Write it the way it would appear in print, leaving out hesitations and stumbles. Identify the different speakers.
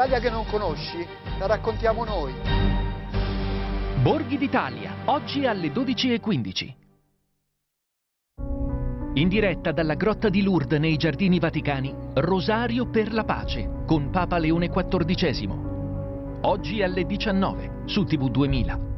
Speaker 1: l'Italia che non conosci, la raccontiamo noi.
Speaker 2: Borghi d'Italia, oggi alle 12:15. In diretta dalla Grotta di Lourdes nei Giardini Vaticani, Rosario per la pace con Papa Leone XIV. Oggi alle 19 su TV 2000.